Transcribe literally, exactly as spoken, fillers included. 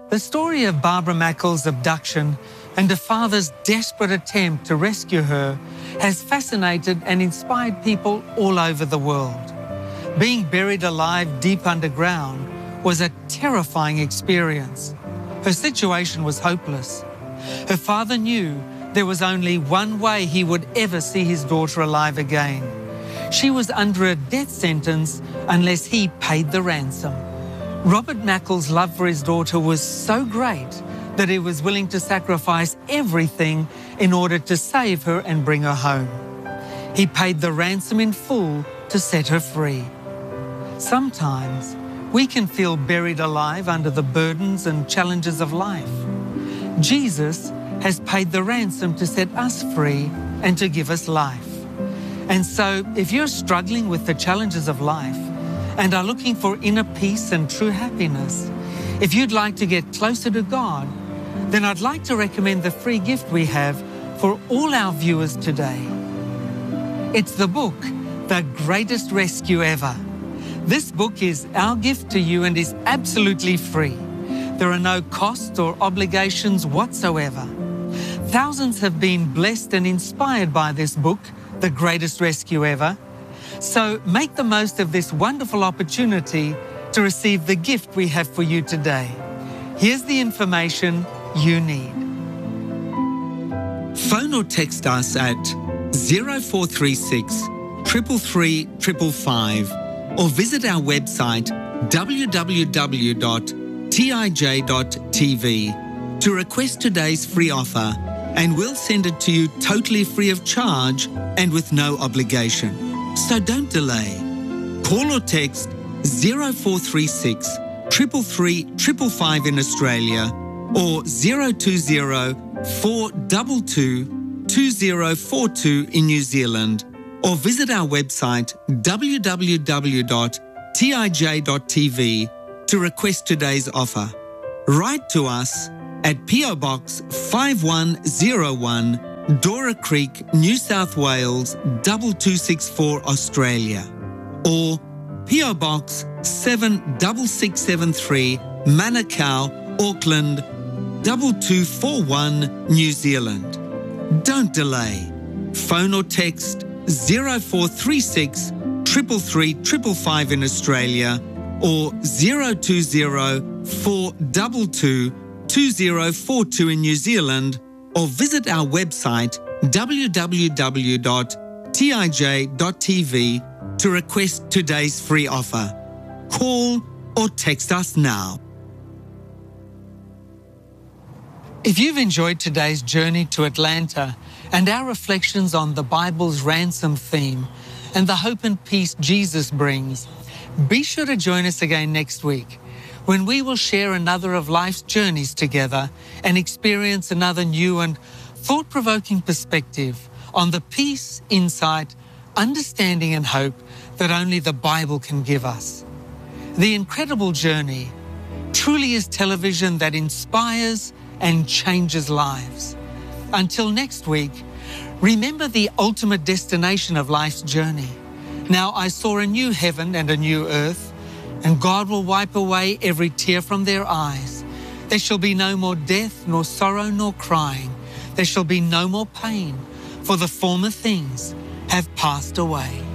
The story of Barbara Mackle's abduction and her father's desperate attempt to rescue her has fascinated and inspired people all over the world. Being buried alive deep underground was a terrifying experience. Her situation was hopeless. Her father knew there was only one way he would ever see his daughter alive again. She was under a death sentence unless he paid the ransom. Robert Mackle's love for his daughter was so great that he was willing to sacrifice everything in order to save her and bring her home. He paid the ransom in full to set her free. Sometimes we can feel buried alive under the burdens and challenges of life. Jesus has paid the ransom to set us free and to give us life. And so, if you're struggling with the challenges of life and are looking for inner peace and true happiness, if you'd like to get closer to God, then I'd like to recommend the free gift we have for all our viewers today. It's the book, The Greatest Rescue Ever. This book is our gift to you and is absolutely free. There are no costs or obligations whatsoever. Thousands have been blessed and inspired by this book, The Greatest Rescue Ever. So make the most of this wonderful opportunity to receive the gift we have for you today. Here's the information you need. Phone or text us at zero four three six, three three three, five five five or visit our website w w w dot t i j dot t v to request today's free offer, and we'll send it to you totally free of charge and with no obligation. So don't delay. Call or text zero four three six, three three three, five five five in Australia or zero two zero, four two two, two zero four two in New Zealand, or visit our website w w w dot t i j dot t v to request today's offer. Write to us at P O Box five one zero one, Dora Creek, New South Wales two two six four, Australia, or P O Box seven six six seven three, Manukau, Auckland two two four one, New Zealand. Don't delay. Phone or text zero four three six, three three three, five five five in Australia or zero two zero, four two two, two zero four two in New Zealand, or visit our website w w w dot t i j dot t v to request today's free offer. Call or text us now. If you've enjoyed today's journey to Atlanta and our reflections on the Bible's ransom theme and the hope and peace Jesus brings, be sure to join us again next week when we will share another of life's journeys together and experience another new and thought-provoking perspective on the peace, insight, understanding and hope that only the Bible can give us. The Incredible Journey truly is television that inspires and changes lives. Until next week, remember the ultimate destination of life's journey. Now I saw a new heaven and a new earth, and God will wipe away every tear from their eyes. There shall be no more death, nor sorrow, nor crying. There shall be no more pain, for the former things have passed away.